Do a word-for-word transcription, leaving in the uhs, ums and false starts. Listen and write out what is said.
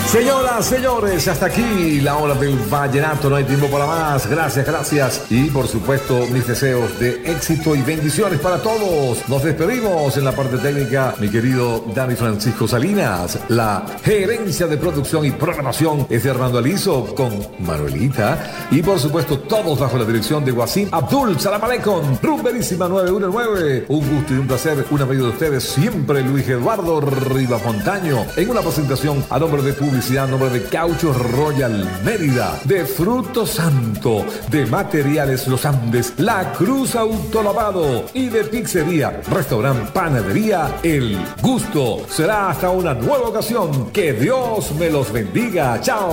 Señoras, señores, hasta aquí la hora del vallenato, no hay tiempo para más. Gracias, gracias. Y por supuesto, mis deseos de éxito y bendiciones para todos. Nos despedimos en la parte técnica, mi querido Dani Francisco Salinas. La gerencia de producción y programación es de Hernando Aliso con Manuelita. Y por supuesto, todos bajo la dirección de Wasim Abdul. Salam Aleikum, Rumberísima nueve uno nueve. Un gusto y un placer, un amigo de ustedes, siempre Luis Eduardo Rivas Montaño. En una presentación a nombre de Publicidad, a nombre de Cauchos Royal Mérida, de Fruto Santo, de Materiales Los Andes, La Cruz Autolavado y de Pizzería, Restaurant, Panadería El Gusto. Será hasta una nueva ocasión. Que Dios me los bendiga. Chao.